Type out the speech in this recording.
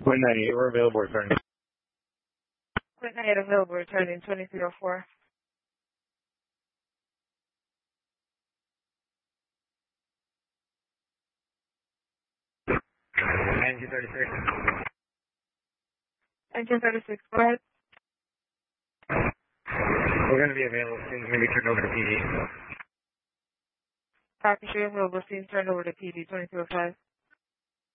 Point 98, we're available returning. Point 98 available returning 2304. 1936. 1936, go ahead. We're going to be available soon. It's going to be turned over to PD. Copy, available, scenes turned over to PD 2205.